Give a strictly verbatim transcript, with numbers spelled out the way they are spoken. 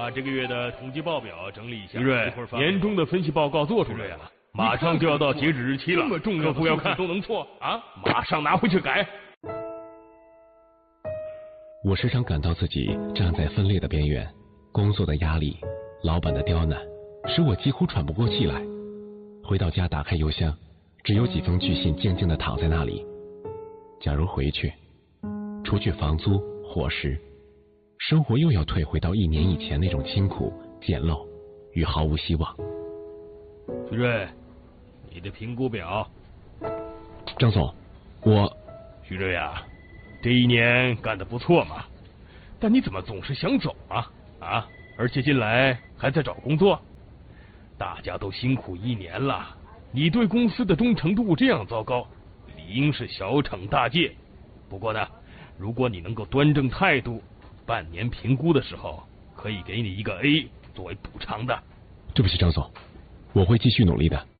把这个月的统计报表整理一下。 徐瑞，年终的分析报告做出来了，马上就要到截止日期了， 这么重要的客户要看都能错啊？ 马上拿回去改。 我时常感到自己站在分裂的边缘，工作的压力，老板的刁难，使我几乎喘不过气来。回到家，打开邮箱，只有几封巨信静静地躺在那里。假如回去，除去房租、伙食，生活又要退回到一年以前那种清苦、简陋与毫无希望。 徐瑞，你的评估表。 张总，我徐瑞啊，这一年干得不错嘛，但你怎么总是想走啊？啊，而且近来还在找工作。大家都辛苦一年了，你对公司的忠诚度这样糟糕，理应是小惩大戒。不过呢，如果你能够端正态度，半年评估的时候可以给你一个 A 作为补偿的。 对不起，张总，我会继续努力的。